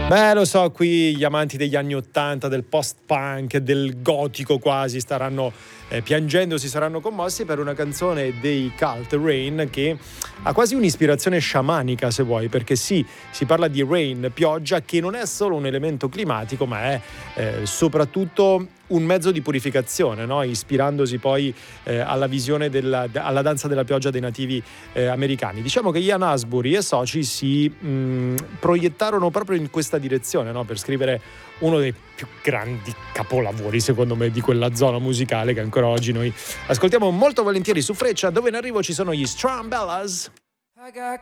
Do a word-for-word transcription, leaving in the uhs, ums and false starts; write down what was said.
Beh, lo so, qui gli amanti degli anni ottanta, del post-punk, del gotico quasi, staranno eh, piangendo, si saranno commossi per una canzone dei Cult, Rain, che ha quasi un'ispirazione sciamanica, se vuoi, perché sì, si parla di rain, pioggia, che non è solo un elemento climatico, ma è eh, soprattutto un mezzo di purificazione, no? Ispirandosi poi eh, alla visione della, alla danza della pioggia dei nativi eh, americani. Diciamo che Ian Astbury e soci si mh, proiettarono proprio in questa direzione, no? Per scrivere uno dei più grandi capolavori, secondo me, di quella zona musicale che ancora oggi noi ascoltiamo molto volentieri su Freccia, dove in arrivo ci sono gli Strumbellas. I got